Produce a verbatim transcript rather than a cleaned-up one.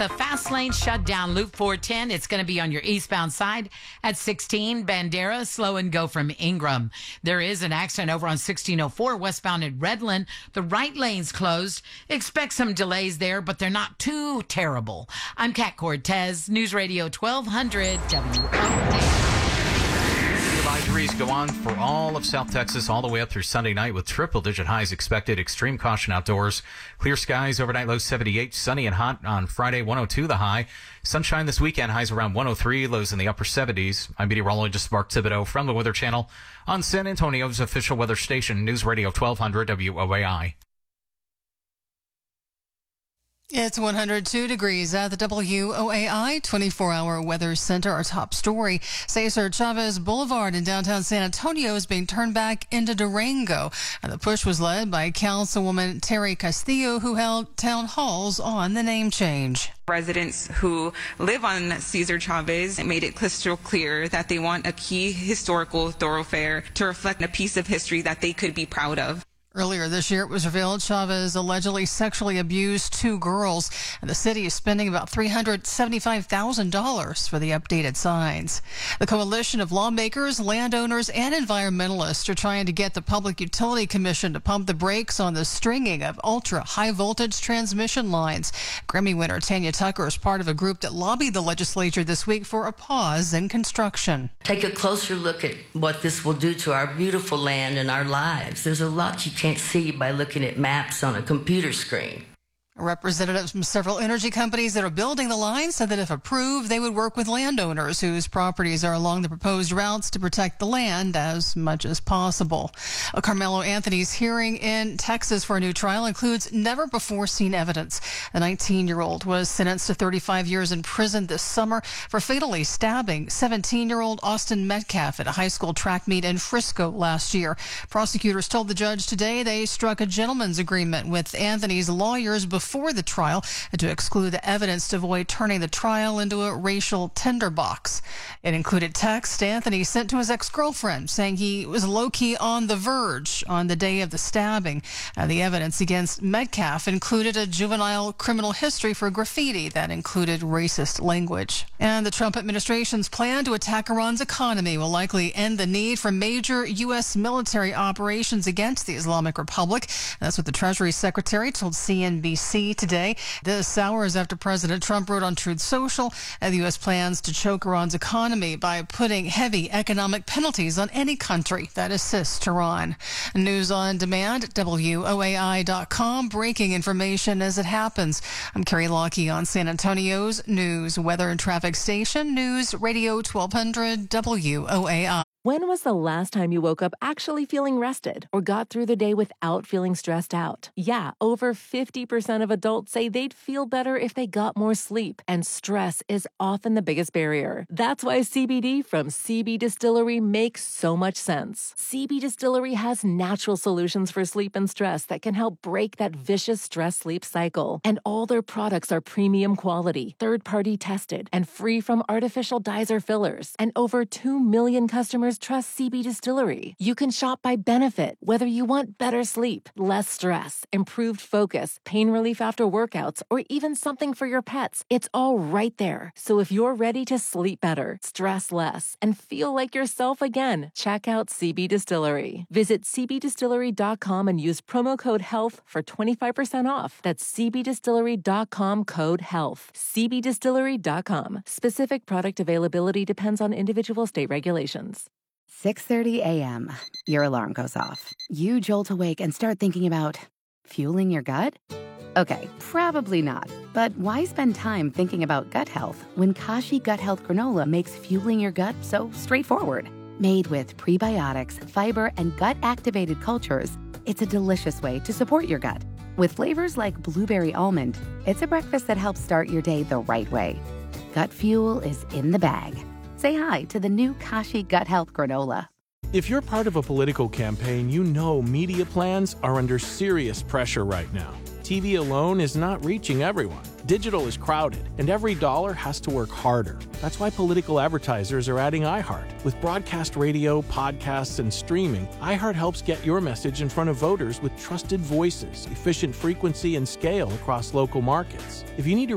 the fast lane shut down. Loop four ten, it's going to be on your eastbound side at sixteen. Bandera, slow and go from Ingram. There is an accident over on sixteen oh four westbound at Redland. The right lane's closed. Expect some delays there, but they're not too terrible. I'm Kat Cortez, News Radio twelve hundred W O A. Advisories go on for all of South Texas all the way up through Sunday night with triple-digit highs expected. Extreme caution outdoors. Clear skies, overnight low seventy-eight. Sunny and hot on Friday, one oh two the high. Sunshine this weekend, highs around one oh three, lows in the upper seventies. I'm meteorologist Mark Thibodeau from the Weather Channel on San Antonio's official weather station, News Radio twelve hundred W O A I. It's one hundred two degrees at the W O A I twenty-four hour Weather Center. Our top story, Cesar Chavez Boulevard in downtown San Antonio is being turned back into Durango. And the push was led by Councilwoman Terry Castillo, who held town halls on the name change. Residents who live on Cesar Chavez made it crystal clear that they want a key historical thoroughfare to reflect a piece of history that they could be proud of. Earlier this year, it was revealed Chavez allegedly sexually abused two girls, and the city is spending about three hundred seventy-five thousand dollars for the updated signs. The coalition of lawmakers, landowners, and environmentalists are trying to get the Public Utility Commission to pump the brakes on the stringing of ultra-high voltage transmission lines. Grammy winner Tanya Tucker is part of a group that lobbied the legislature this week for a pause in construction. Take a closer look at what this will do to our beautiful land and our lives. There's a lot you can't see by looking at maps on a computer screen. Representatives from several energy companies that are building the line said that if approved, they would work with landowners whose properties are along the proposed routes to protect the land as much as possible. A Carmelo Anthony's hearing in Texas for a new trial includes never-before-seen evidence. The nineteen-year-old was sentenced to thirty-five years in prison this summer for fatally stabbing seventeen-year-old Austin Metcalf at a high school track meet in Frisco last year. Prosecutors told the judge today they struck a gentleman's agreement with Anthony's lawyers before Before the trial to exclude the evidence to avoid turning the trial into a racial tinderbox. It included text Anthony sent to his ex-girlfriend saying he was low-key on the verge on the day of the stabbing. Uh, the evidence against Metcalf included a juvenile criminal history for graffiti that included racist language. And the Trump administration's plan to attack Iran's economy will likely end the need for major U S military operations against the Islamic Republic. That's what the Treasury Secretary told C N B C today. This hours after President Trump wrote on Truth Social that the U S plans to choke Iran's economy by putting heavy economic penalties on any country that assists Iran. News on demand, W O A I dot com. Breaking information as it happens. I'm Carrie Lockie on San Antonio's News, Weather and Traffic Station, News Radio twelve hundred W O A I. When was the last time you woke up actually feeling rested or got through the day without feeling stressed out? Yeah, over fifty percent of adults say they'd feel better if they got more sleep, and stress is often the biggest barrier. That's why C B D from C B Distillery makes so much sense. C B Distillery has natural solutions for sleep and stress that can help break that vicious stress-sleep cycle. And all their products are premium quality, third-party tested, and free from artificial dyes or fillers. And over two million customers trust C B Distillery. You can shop by benefit, whether you want better sleep, less stress, improved focus, pain relief after workouts, or even something for your pets. It's all right there. So if you're ready to sleep better, stress less, and feel like yourself again, check out C B Distillery. Visit C B distillery dot com and use promo code HEALTH for twenty-five percent off. That's C B distillery dot com code HEALTH. C B distillery dot com. Specific product availability depends on individual state regulations. six thirty a.m. Your alarm goes off. You jolt awake and start thinking about fueling your gut? Okay, probably not. But why spend time thinking about gut health when Kashi Gut Health Granola makes fueling your gut so straightforward? Made with prebiotics, fiber, and gut-activated cultures, it's a delicious way to support your gut. With flavors like blueberry almond, it's a breakfast that helps start your day the right way. Gut fuel is in the bag. Say hi to the new Kashi Gut Health Granola. If you're part of a political campaign, you know media plans are under serious pressure right now. T V alone is not reaching everyone. Digital is crowded, and every dollar has to work harder. That's why political advertisers are adding iHeart. With broadcast radio, podcasts, and streaming, iHeart helps get your message in front of voters with trusted voices, efficient frequency, and scale across local markets. If you need to